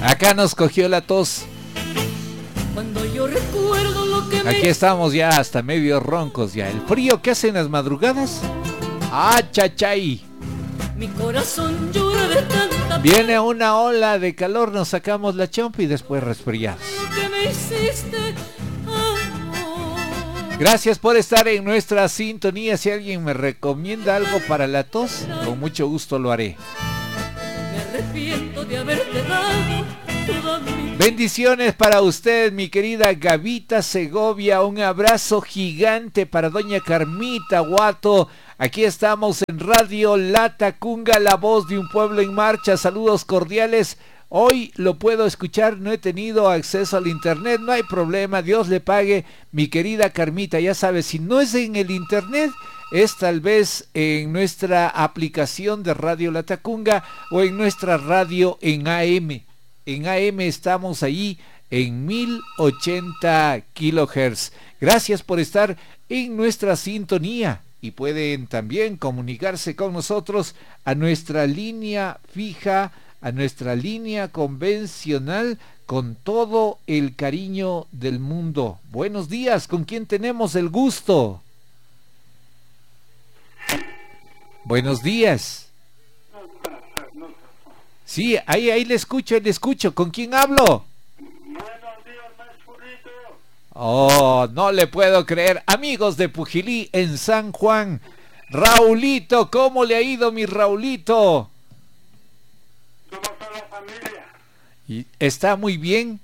Acá nos cogió la tos. Cuando yo recuerdo lo que Aquí estamos ya hasta medio roncos ya. El frío que hace en las madrugadas. ¡Ah, chachay! Mi corazón llora de tanta... Viene una ola de calor, nos sacamos la chompa y después resfriados. que me hiciste, amor. Gracias por estar en nuestra sintonía. Si alguien me recomienda algo para la tos, con mucho gusto lo haré. Me arrepiento de haberte dado toda mi... Bendiciones para usted, mi querida Gavita Segovia. Un abrazo gigante para doña Carmita Guato. Aquí estamos en Radio Latacunga, la voz de un pueblo en marcha. Saludos cordiales. Hoy lo puedo escuchar, no he tenido acceso al internet, no hay problema, Dios le pague, mi querida Carmita. Ya sabes, si no es en el internet, es tal vez en nuestra aplicación de Radio Latacunga o en nuestra radio en AM. En AM estamos ahí en 1080 kilohertz. Gracias por estar en nuestra sintonía. Y pueden también comunicarse con nosotros a nuestra línea fija, a nuestra línea convencional, con todo el cariño del mundo. Buenos días, ¿con quién tenemos el gusto? Buenos días. Sí, ahí le escucho. ¿Con quién hablo? Oh, no le puedo creer. Amigos de Pujilí, en San Juan. Raulito, ¿cómo le ha ido mi Raulito? ¿Cómo está la familia? Y está muy bien.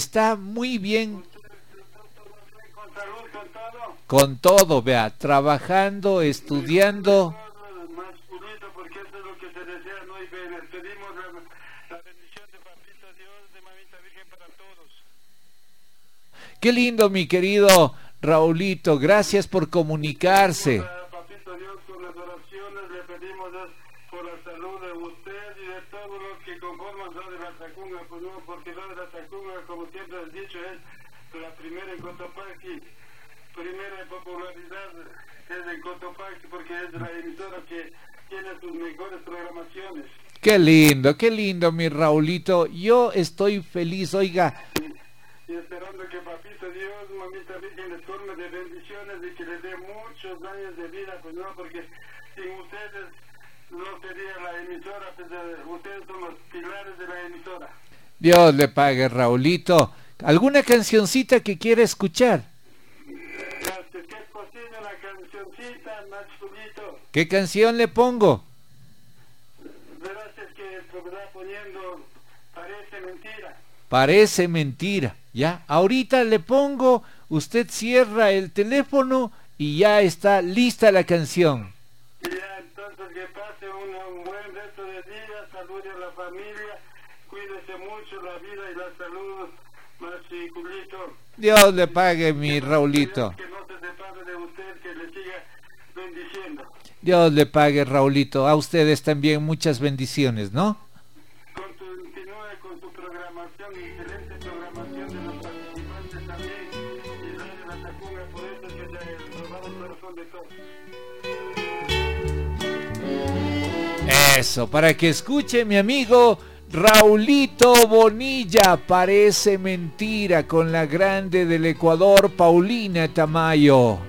¿Con salud, con todo? Con todo, vea, trabajando, estudiando. Más purito, porque eso es lo que se desea, ¿no? Y les pedimos la bendición de Papito Dios, de Mamita Virgen para todos. Qué lindo, mi querido Raulito. Gracias por comunicarse. Papito Dios, con las oraciones le pedimos por la salud de usted y de todos los que conforman Radio Latacunga, pues no, porque Radio Latacunga, como siempre has dicho, es la primera en Cotopaxi, primera en popularidad es en Cotopaxi, porque es la emisora que tiene sus mejores programaciones. Qué lindo, mi Raulito. Yo estoy feliz, oiga. Y esperando que Papito Dios, Mamita Virgen, les colme de bendiciones y que les dé muchos años de vida, pues no, porque sin ustedes no sería la emisora, pues ustedes son los pilares de la emisora. Dios le pague, Raulito. ¿Alguna cancioncita que quiera escuchar? Que es posible una cancioncita, más chulito. ¿Qué canción le pongo? Verás es que está poniendo Parece Mentira. Parece mentira. Ya, ahorita le pongo, usted cierra el teléfono y ya está lista la canción. Ya, entonces que pase un buen resto de día, salude a la familia, cuídese mucho la vida y la salud, más Julito. Dios le pague, mi Raulito. Que no se separe de usted, que le siga bendiciendo. Dios le pague, Raulito. A ustedes también muchas bendiciones, ¿no? Continúe con su programación, excelente programación de los participantes también, y Radio Latacunga, por eso que se robaron el corazón de todos. Eso, para que escuche mi amigo Raulito Bonilla, Parece Mentira, con la grande del Ecuador, Paulina Tamayo.